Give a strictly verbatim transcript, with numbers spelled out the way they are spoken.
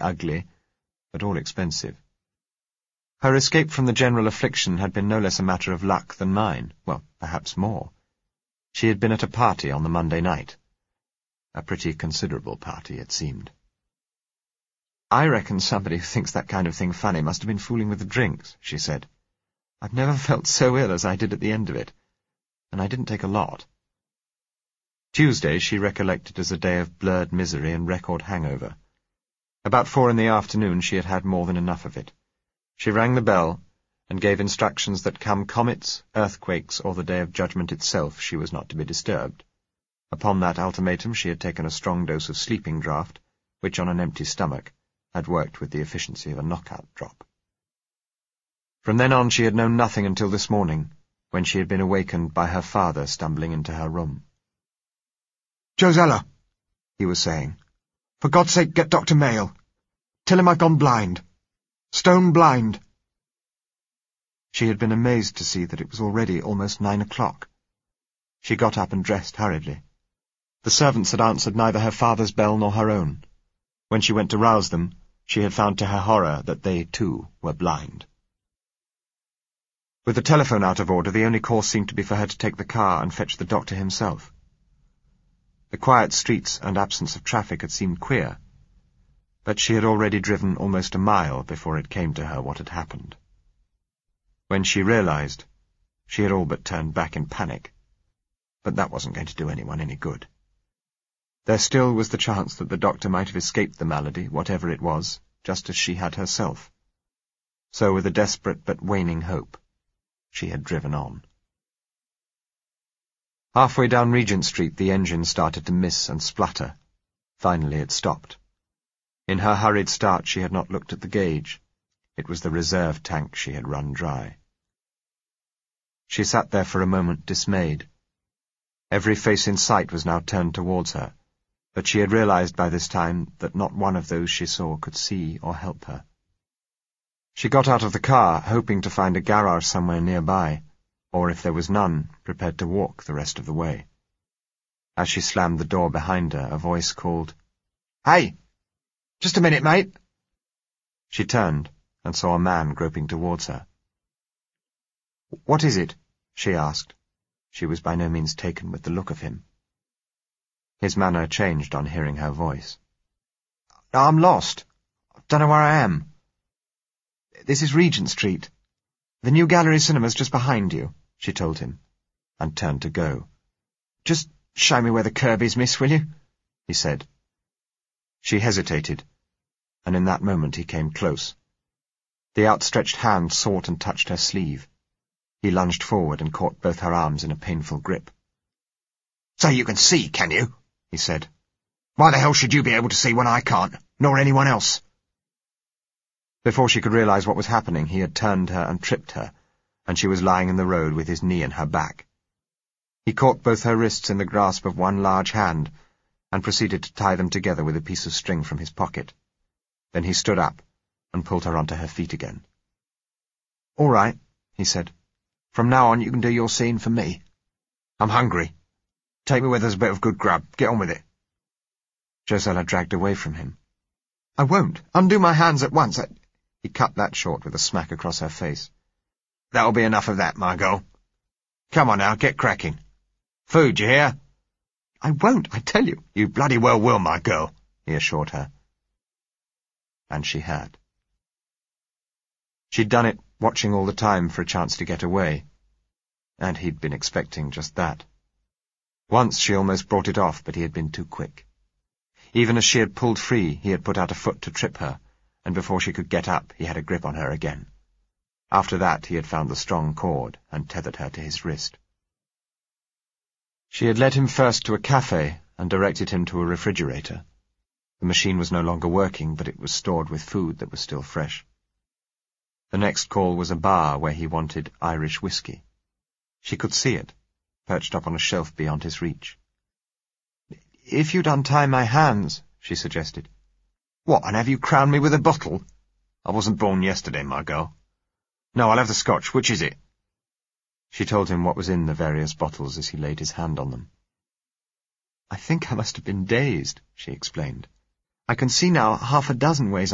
ugly, but all expensive. Her escape from the general affliction had been no less a matter of luck than mine, well, perhaps more. She had been at a party on the Monday night. A pretty considerable party, it seemed. "I reckon somebody who thinks that kind of thing funny must have been fooling with the drinks," she said. "I've never felt so ill as I did at the end of it, and I didn't take a lot." Tuesday she recollected as a day of blurred misery and record hangover. About four in the afternoon she had had more than enough of it. She rang the bell and gave instructions that come comets, earthquakes, or the day of judgment itself, she was not to be disturbed. Upon that ultimatum she had taken a strong dose of sleeping draught, which on an empty stomach had worked with the efficiency of a knockout drop. From then on she had known nothing until this morning, when she had been awakened by her father stumbling into her room. "Josella," he was saying, "for God's sake get Doctor Mayle. Tell him I've gone blind. Stone blind." She had been amazed to see that it was already almost nine o'clock. She got up and dressed hurriedly. The servants had answered neither her father's bell nor her own. When she went to rouse them, she had found to her horror that they, too, were blind. With the telephone out of order, the only course seemed to be for her to take the car and fetch the doctor himself. The quiet streets and absence of traffic had seemed queer, but she had already driven almost a mile before it came to her what had happened. When she realized, she had all but turned back in panic, but that wasn't going to do anyone any good. There still was the chance that the doctor might have escaped the malady, whatever it was, just as she had herself. So with a desperate but waning hope, she had driven on. Halfway down Regent Street the engine started to miss and splutter. Finally it stopped. In her hurried start she had not looked at the gauge. It was the reserve tank she had run dry. She sat there for a moment dismayed. Every face in sight was now turned towards her, but she had realized by this time that not one of those she saw could see or help her. She got out of the car, hoping to find a garage somewhere nearby, or if there was none, prepared to walk the rest of the way. As she slammed the door behind her, a voice called, "Hey! Just a minute, mate!" She turned and saw a man groping towards her. "What is it?" she asked. She was by no means taken with the look of him. His manner changed on hearing her voice. "I'm lost. Don't know where I am. This is Regent Street. The new Gallery Cinema's just behind you," she told him, and turned to go. "Just show me where the curb is, miss, will you?" he said. She hesitated, and in that moment he came close. The outstretched hand sought and touched her sleeve. He lunged forward and caught both her arms in a painful grip. "So you can see, can you?" he said. "Why the hell should you be able to see when I can't, nor anyone else?" Before she could realize what was happening, he had turned her and tripped her, and she was lying in the road with his knee in her back. He caught both her wrists in the grasp of one large hand, and proceeded to tie them together with a piece of string from his pocket. Then he stood up and pulled her onto her feet again. "All right," he said. "From now on you can do your scene for me. I'm hungry. Take me where there's a bit of good grub. Get on with it." Josella dragged away from him. "I won't. Undo my hands at once. I—" He cut that short with a smack across her face. "That'll be enough of that, my girl. Come on now, get cracking. Food, you hear?" "I won't, I tell you." "You bloody well will, my girl," he assured her. And she had. She'd done it, watching all the time for a chance to get away, and he'd been expecting just that. Once she almost brought it off, but he had been too quick. Even as she had pulled free, he had put out a foot to trip her, and before she could get up, he had a grip on her again. After that, he had found the strong cord and tethered her to his wrist. She had led him first to a cafe and directed him to a refrigerator. The machine was no longer working, but it was stored with food that was still fresh. The next call was a bar where he wanted Irish whiskey. She could see it, perched up on a shelf beyond his reach. "If you'd untie my hands," she suggested. "What, and have you crowned me with a bottle? I wasn't born yesterday, my girl. No, I'll have the scotch. Which is it?" She told him what was in the various bottles as he laid his hand on them. "I think I must have been dazed," she explained. "I can see now half a dozen ways